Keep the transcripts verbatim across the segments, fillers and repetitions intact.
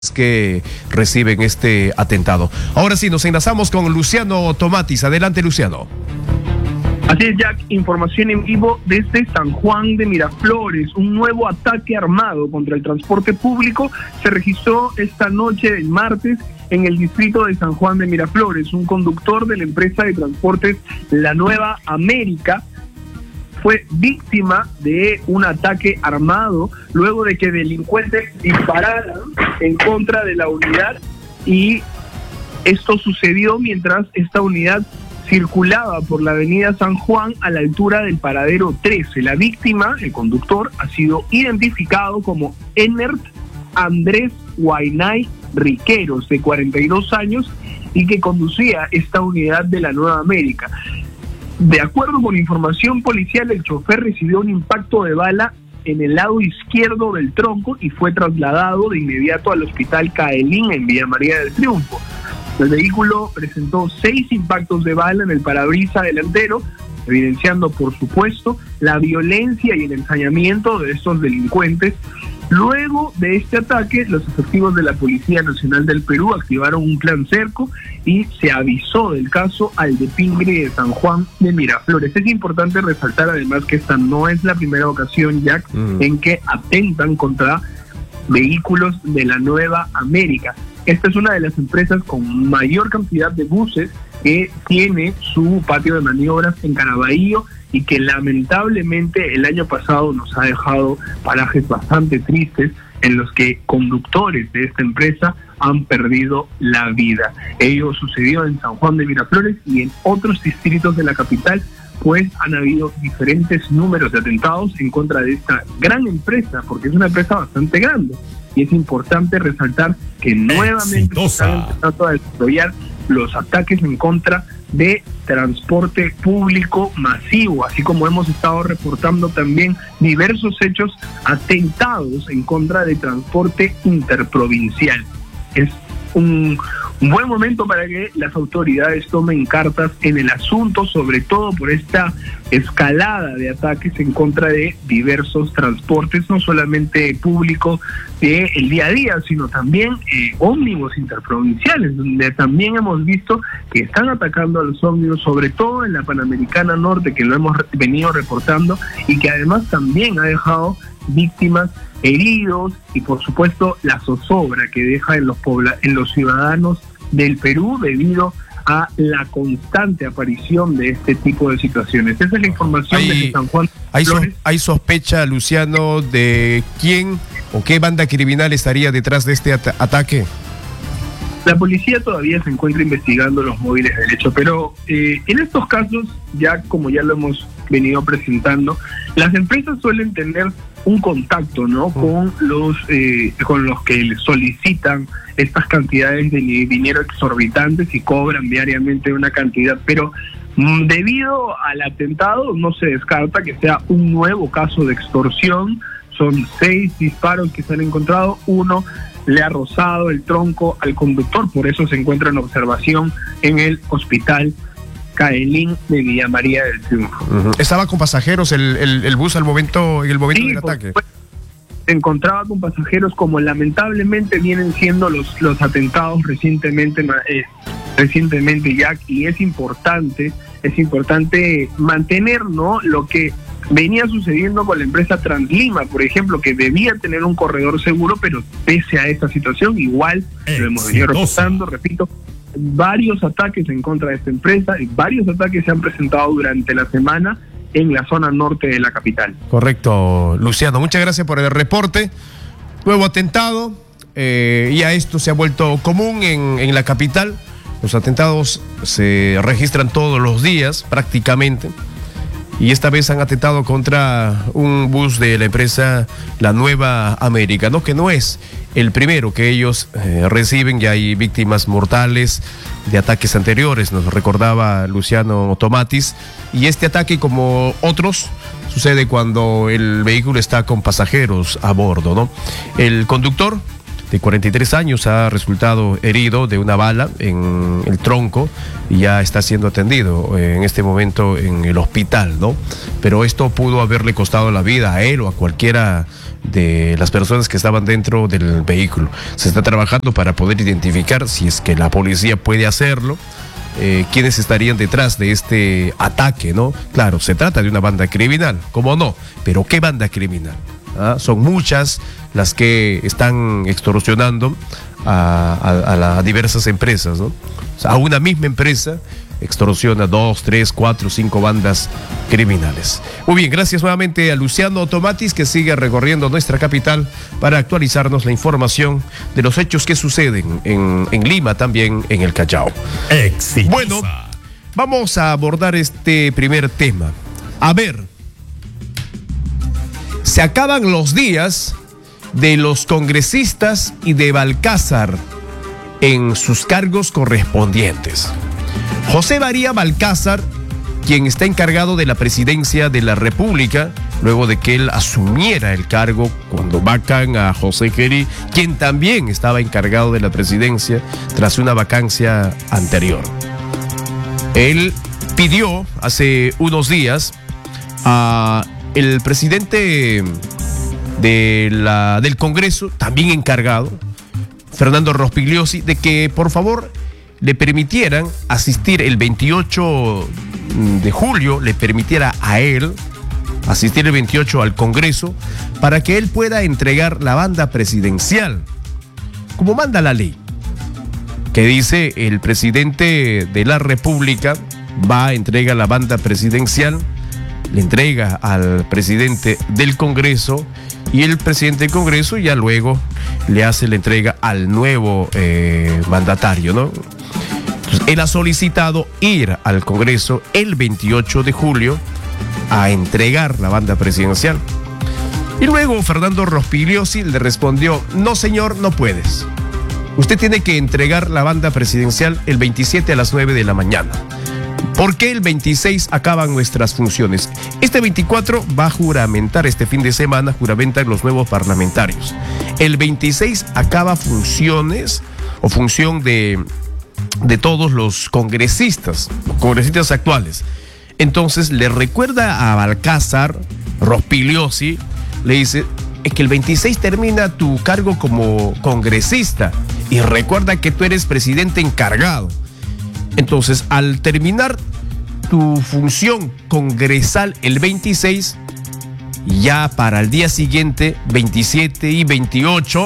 que reciben este atentado. Ahora sí, nos enlazamos con Luciano Tomatis. Adelante, Luciano. Así es, Jack, información en vivo desde San Juan de Miraflores. Un nuevo ataque armado contra el transporte público se registró esta noche del martes en el distrito de San Juan de Miraflores. Un conductor de la empresa de transportes La Nueva América fue víctima de un ataque armado luego de que delincuentes dispararan en contra de la unidad, y esto sucedió mientras esta unidad circulaba por la avenida San Juan a la altura del paradero trece. La víctima, el conductor, ha sido identificado como Enert Andrés Guaynay Riqueros, de cuarenta y dos años, y que conducía esta unidad de La Nueva América. De acuerdo con información policial, el chofer recibió un impacto de bala en el lado izquierdo del tronco y fue trasladado de inmediato al hospital Caelín en Villa María del Triunfo. El vehículo presentó seis impactos de bala en el parabrisas delantero, evidenciando, por supuesto, la violencia y el ensañamiento de estos delincuentes. Luego de este ataque, los efectivos de la Policía Nacional del Perú activaron un plan cerco y se avisó del caso al DEPINGRE de San Juan de Miraflores. Es importante resaltar además que esta no es la primera ocasión, Jack, mm. en que atentan contra vehículos de La Nueva América. Esta es una de las empresas con mayor cantidad de buses que tiene su patio de maniobras en Caraballo, y que lamentablemente el año pasado nos ha dejado parajes bastante tristes en los que conductores de esta empresa han perdido la vida. Ello sucedió en San Juan de Miraflores y en otros distritos de la capital, pues han habido diferentes números de atentados en contra de esta gran empresa, porque es una empresa bastante grande. Y es importante resaltar que nuevamente se están empezando a desarrollar los ataques en contra de transporte público masivo, así como hemos estado reportando también diversos hechos atentados en contra de transporte interprovincial. Es un, un buen momento para que las autoridades tomen cartas en el asunto, sobre todo por esta escalada de ataques en contra de diversos transportes, no solamente públicos del día a día, sino también eh, ómnibus interprovinciales, donde también hemos visto que están atacando a los ómnibus, sobre todo en la Panamericana Norte, que lo hemos venido reportando, y que además también ha dejado víctimas, heridos, y por supuesto la zozobra que deja en los pobla en los ciudadanos del Perú debido a la constante aparición de este tipo de situaciones. Esa es la información hay, de San Juan. Hay, so, ¿Hay sospecha, Luciano, de quién o qué banda criminal estaría detrás de este at ataque? La policía todavía se encuentra investigando los móviles del hecho, pero eh, en estos casos, ya como ya lo hemos venido presentando, las empresas suelen tener un contacto, ¿no? Uh-huh. con los eh, con los que les solicitan estas cantidades de dinero exorbitantes y cobran diariamente una cantidad, pero mm, debido al atentado no se descarta que sea un nuevo caso de extorsión. Son seis disparos que se han encontrado, uno le ha rozado el tronco al conductor, por eso se encuentra en observación en el hospital Caelín de Villa María del Triunfo. Uh-huh. ¿Estaba con pasajeros el, el, el bus al momento, en el momento sí, del ataque? Pues, se encontraba con pasajeros, como lamentablemente vienen siendo los, los atentados recientemente, eh, recientemente, Jack, y es importante, es importante mantener, ¿no?, lo que venía sucediendo con la empresa Translima, por ejemplo, que debía tener un corredor seguro, pero pese a esta situación, igual lo hemos venido reportando, repito, varios ataques en contra de esta empresa, y varios ataques se han presentado durante la semana en la zona norte de la capital. Correcto, Luciano, muchas gracias por el reporte. Nuevo atentado, eh, ya esto se ha vuelto común en, en la capital. Los atentados se registran todos los días prácticamente, y esta vez han atentado contra un bus de la empresa La Nueva América, ¿no? Que no es el primero que ellos eh, reciben. Ya hay víctimas mortales de ataques anteriores, nos recordaba Luciano Tomatis, y este ataque, como otros, sucede cuando el vehículo está con pasajeros a bordo, ¿no? El conductor de cuarenta y tres años, ha resultado herido de una bala en el tronco y ya está siendo atendido eh, en este momento en el hospital, ¿no? Pero esto pudo haberle costado la vida a él o a cualquiera de las personas que estaban dentro del vehículo. Se está trabajando para poder identificar, si es que la policía puede hacerlo, eh, quiénes estarían detrás de este ataque, ¿no? Claro, se trata de una banda criminal, ¿cómo no? Pero ¿qué banda criminal? ¿Ah? Son muchas las que están extorsionando a, a, a, la, a diversas empresas, ¿no? O sea, a una misma empresa extorsiona dos, tres, cuatro, cinco bandas criminales. Muy bien, gracias nuevamente a Luciano Tomatis, que sigue recorriendo nuestra capital para actualizarnos la información de los hechos que suceden en, en Lima, también en el Callao. Exitosa. Bueno, vamos a abordar este primer tema. A ver, se acaban los días de los congresistas y de Balcázar en sus cargos correspondientes. José María Balcázar, quien está encargado de la presidencia de la República, luego de que él asumiera el cargo cuando vacan a José Geri, quien también estaba encargado de la presidencia tras una vacancia anterior. Él pidió hace unos días a el presidente de la, del Congreso, también encargado, Fernando Rospigliosi, de que por favor le permitieran asistir el veintiocho de julio, le permitiera a él asistir el veintiocho al Congreso para que él pueda entregar la banda presidencial, como manda la ley, que dice el presidente de la República va, entrega la banda presidencial, le entrega al presidente del Congreso y el presidente del Congreso ya luego le hace la entrega al nuevo eh, mandatario, ¿no? Entonces, él ha solicitado ir al Congreso el veintiocho de julio a entregar la banda presidencial. Y luego Fernando Rospigliosi le respondió: no señor, no puedes. Usted tiene que entregar la banda presidencial el veintisiete a las nueve de la mañana. ¿Por qué el veintiséis acaban nuestras funciones? Este veinticuatro va a juramentar, este fin de semana juramentan los nuevos parlamentarios. El veintiséis acaba funciones o función de, de todos los congresistas, congresistas actuales. Entonces le recuerda a Balcázar, Rospigliosi, le dice: es que el veintiséis termina tu cargo como congresista y recuerda que tú eres presidente encargado. Entonces, al terminar tu función congresal el veintiséis, ya para el día siguiente, veintisiete y veintiocho,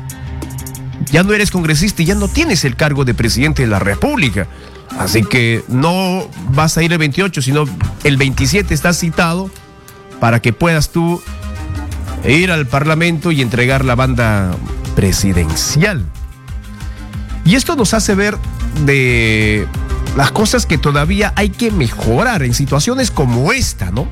ya no eres congresista y ya no tienes el cargo de presidente de la República. Así que no vas a ir el veintiocho, sino el veintisiete estás citado para que puedas tú ir al Parlamento y entregar la banda presidencial. Y esto nos hace ver de las cosas que todavía hay que mejorar en situaciones como esta, ¿no?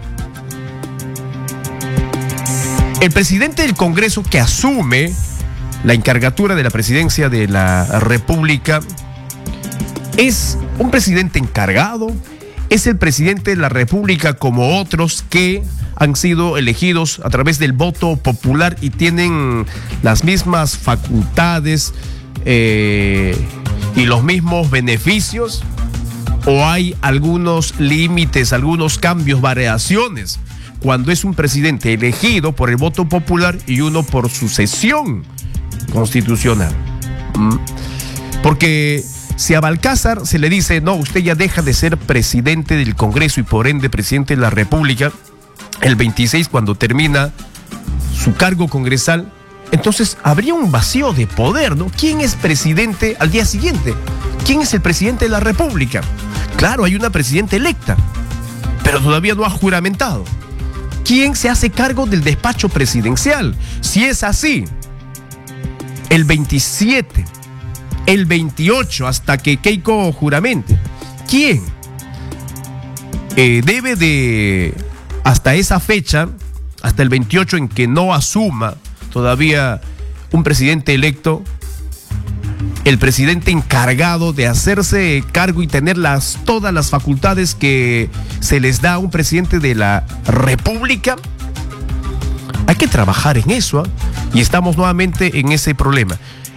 El presidente del Congreso que asume la encargatura de la presidencia de la República es un presidente encargado, es el presidente de la República como otros que han sido elegidos a través del voto popular y tienen las mismas facultades eh, y los mismos beneficios, o hay algunos límites, algunos cambios, variaciones cuando es un presidente elegido por el voto popular y uno por sucesión constitucional. ¿Mm? Porque si a Balcázar se le dice: no, usted ya deja de ser presidente del Congreso y por ende presidente de la República el veintiséis, cuando termina su cargo congresal, entonces habría un vacío de poder, ¿no? ¿Quién es presidente al día siguiente? ¿Quién es el presidente de la República? Claro, hay una presidenta electa, pero todavía no ha juramentado. ¿Quién se hace cargo del despacho presidencial? Si es así, el veintisiete, el veintiocho, hasta que Keiko juramente, ¿quién eh, debe de, hasta esa fecha, hasta el veintiocho en que no asuma todavía un presidente electo, el presidente encargado de hacerse cargo y tener las, todas las facultades que se les da a un presidente de la República? Hay que trabajar en eso, ¿eh? Y estamos nuevamente en ese problema.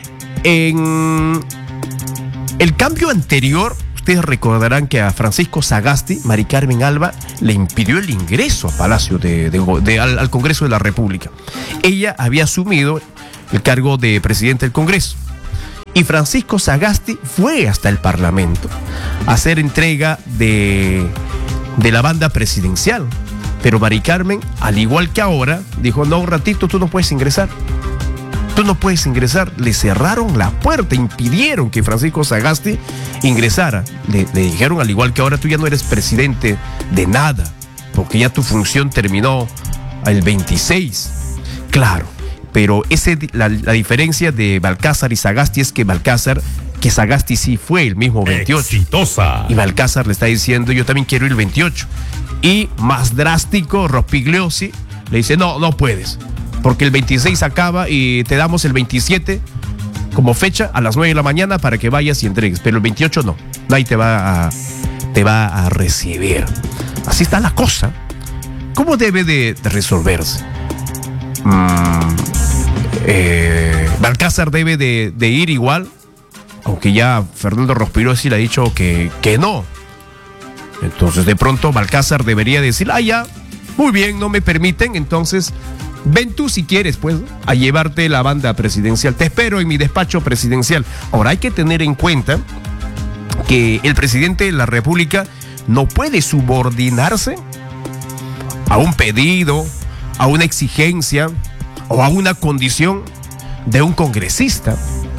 En el cambio anterior, ustedes recordarán que a Francisco Sagasti, Mari Carmen Alba, le impidió el ingreso a Palacio de, de, de, al, al Congreso de la República. Ella había asumido el cargo de presidente del Congreso. Y Francisco Sagasti fue hasta el Parlamento a hacer entrega de, de la banda presidencial. Pero Mari Carmen, al igual que ahora, dijo, no, un ratito, tú no puedes ingresar. Tú no puedes ingresar. Le cerraron la puerta, impidieron que Francisco Sagasti ingresara. Le, le dijeron, al igual que ahora, tú ya no eres presidente de nada, porque ya tu función terminó el veintiséis. Claro, pero ese, la, la diferencia de Balcázar y Sagasti es que Balcázar, que Sagasti sí fue el mismo veintiocho. Exitosa. Y Balcázar le está diciendo, yo también quiero ir el veintiocho. Y más drástico, Rospigliosi le dice, no, no puedes, porque el veintiséis acaba y te damos el veintisiete como fecha a las nueve de la mañana para que vayas y entregues, pero el veintiocho no, nadie te va a, te va a recibir. Así está la cosa. ¿Cómo debe de, de resolverse? Mm, eh, Balcázar debe de, de ir igual, aunque ya Fernando Rospigliosi le ha dicho que, que no. Entonces de pronto Balcázar debería decir, ah, ya, muy bien, no me permiten, entonces ven tú si quieres, pues, a llevarte la banda presidencial. Te espero en mi despacho presidencial. Ahora, hay que tener en cuenta que el presidente de la República no puede subordinarse a un pedido, a una exigencia o a una condición de un congresista.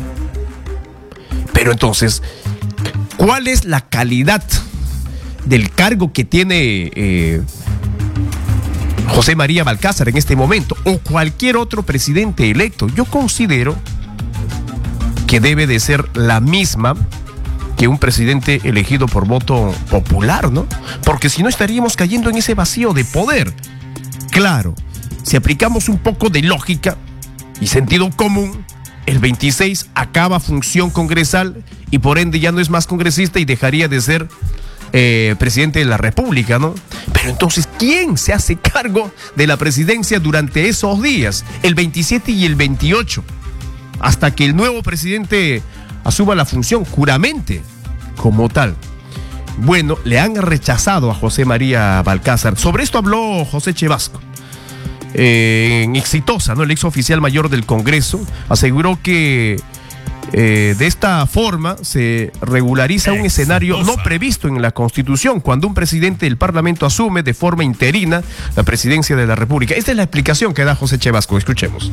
Pero entonces, ¿cuál es la calidad del cargo que tiene eh, José María Balcázar en este momento, o cualquier otro presidente electo? Yo considero que debe de ser la misma que un presidente elegido por voto popular, ¿no? Porque si no estaríamos cayendo en ese vacío de poder. Claro, si aplicamos un poco de lógica y sentido común, el veintiséis acaba función congresal y por ende ya no es más congresista y dejaría de ser Eh, presidente de la República, ¿no? Pero entonces, ¿quién se hace cargo de la presidencia durante esos días? El veintisiete y el veintiocho, hasta que el nuevo presidente asuma la función, juramente, como tal. Bueno, le han rechazado a José María Balcázar. Sobre esto habló José Chevasco, eh, en Exitosa, ¿no? El ex oficial mayor del Congreso aseguró que Eh, de esta forma se regulariza un escenario no previsto en la Constitución, cuando un presidente del Parlamento asume de forma interina la presidencia de la República. Esta es la explicación que da José Chevasco. Escuchemos.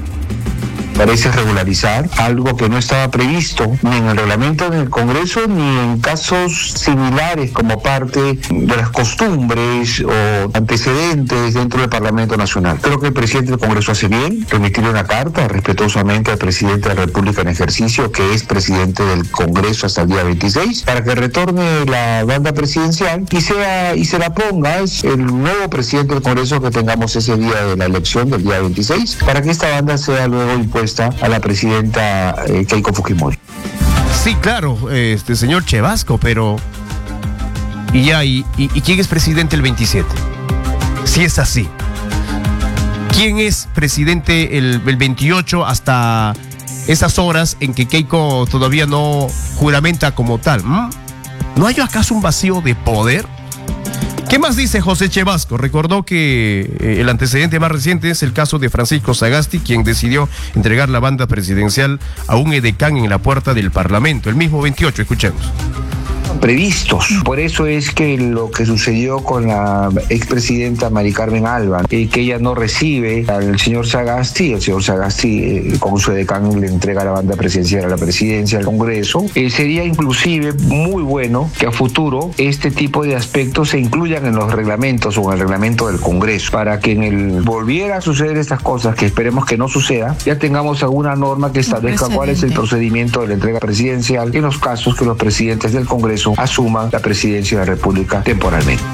Parece regularizar algo que no estaba previsto ni en el reglamento del Congreso ni en casos similares como parte de las costumbres o antecedentes dentro del Parlamento Nacional. Creo que el presidente del Congreso hace bien remitir una carta respetuosamente al presidente de la República en ejercicio, que es presidente del Congreso hasta el día veintiséis, para que retorne la banda presidencial y sea y se la ponga es el nuevo presidente del Congreso que tengamos ese día de la elección del día veintiséis, para que esta banda sea luego impuesta a la presidenta eh, Keiko Fujimori. Sí, claro, este señor Chevasco, pero y ya, y, y, ¿y quién es presidente el veintisiete? Si es así, ¿quién es presidente el, el veintiocho hasta esas horas en que Keiko todavía no juramenta como tal? ¿Mm? ¿No hay acaso un vacío de poder? ¿Qué más dice José Chevasco? Recordó que eh, el antecedente más reciente es el caso de Francisco Sagasti, quien decidió entregar la banda presidencial a un edecán en la puerta del Parlamento, el mismo veintiocho. Escuchemos. Previstos. Por eso es que lo que sucedió con la expresidenta Mari Carmen Alba, eh, que ella no recibe al señor Sagasti, el señor Sagasti eh, con su edecán le entrega la banda presidencial a la presidencia del Congreso, eh, sería inclusive muy bueno que a futuro este tipo de aspectos se incluyan en los reglamentos o en el reglamento del Congreso, para que en el volviera a suceder estas cosas, que esperemos que no suceda, ya tengamos alguna norma que establezca cuál es el procedimiento de la entrega presidencial en los casos que los presidentes del Congreso asuman la presidencia de la República temporalmente.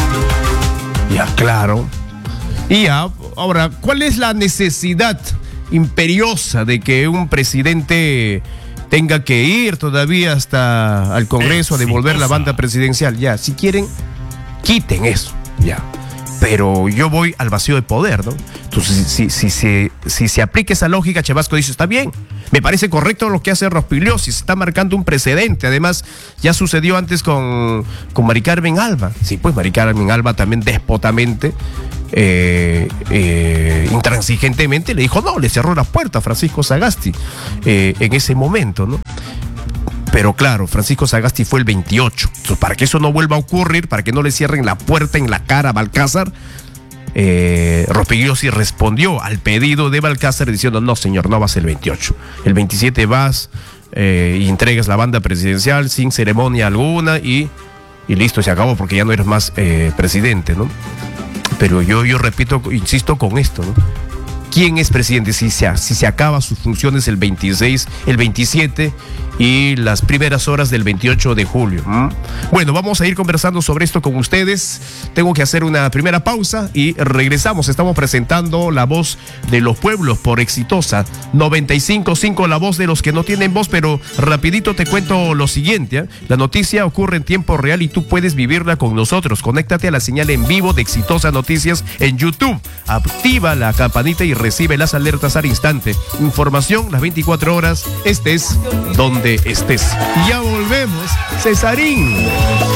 Ya, claro. Y ya, ahora, ¿cuál es la necesidad imperiosa de que un presidente tenga que ir todavía hasta al Congreso a devolver la banda presidencial? Ya, si quieren, quiten eso, ya. pero yo voy al vacío de poder, ¿no? Entonces, si, si, si, si se aplica esa lógica, Chabasco dice, está bien, me parece correcto lo que hace Rospigliosi, se está marcando un precedente, además ya sucedió antes con, con Mari Carmen Alba, sí, pues Mari Carmen Alba también déspotamente, eh, eh, intransigentemente le dijo, no, le cerró la puerta a Francisco Sagasti eh, en ese momento, ¿no? Pero claro, Francisco Sagasti fue el veintiocho. Entonces, para que eso no vuelva a ocurrir, para que no le cierren la puerta en la cara a Balcázar, eh, Rospigliosi respondió al pedido de Balcázar diciendo, no señor, no vas el veintiocho. El veintisiete vas eh, y entregas la banda presidencial sin ceremonia alguna y, y listo, se acabó porque ya no eres más eh, presidente, ¿no? Pero yo, yo repito, insisto con esto, ¿no? ¿Quién es presidente? Si se, si se acaba sus funciones el veintiséis, el veintisiete y las primeras horas del veintiocho de julio. ¿Mm? Bueno, vamos a ir conversando sobre esto con ustedes. Tengo que hacer una primera pausa y regresamos. Estamos presentando La Voz de los Pueblos por Exitosa noventa y cinco punto cinco, la voz de los que no tienen voz, pero rapidito te cuento lo siguiente, ¿eh? La noticia ocurre en tiempo real y tú puedes vivirla con nosotros. Conéctate a la señal en vivo de Exitosa Noticias en YouTube. Activa la campanita y recibe las alertas al instante. Información las veinticuatro horas, estés donde estés. Y ya volvemos, Cesarín.